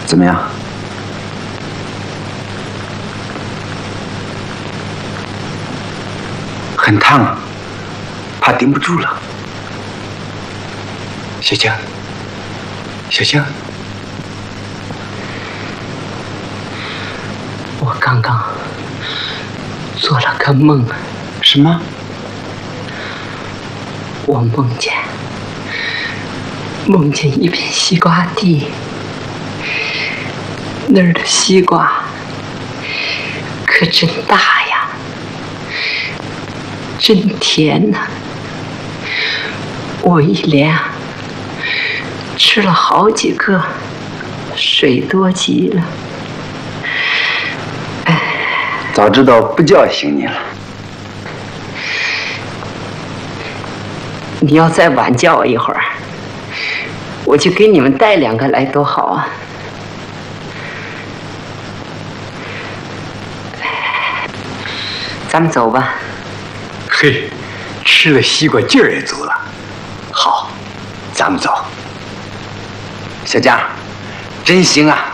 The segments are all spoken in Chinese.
怎么样？很烫啊，怕顶不住了。小江，小江， 我刚刚做了个梦。 什么？ 我梦见一片西瓜地，那儿的西瓜可真大呀，真甜呐！我一连吃了好几个，水多极了。 早知道不叫醒你了。 你要再晚叫我一会儿，我就给你们带2个来，多好啊！咱们走吧。 嘿，吃了西瓜劲儿也足了。好，咱们走。小江，真行啊！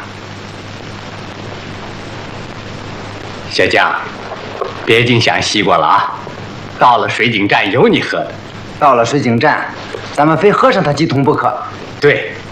小江，别净想西瓜了啊！到了水井站有你喝的。 到了水井站，咱们非喝上它几桶不可。 对，